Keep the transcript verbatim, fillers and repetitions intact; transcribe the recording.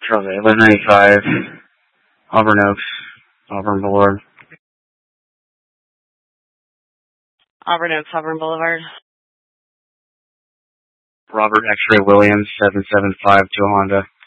Charlie, eleven ninety-five, Auburn Oaks, Auburn Boulevard. Auburn Oaks, Auburn Boulevard. Robert X-Ray Williams, seven seven five to Honda.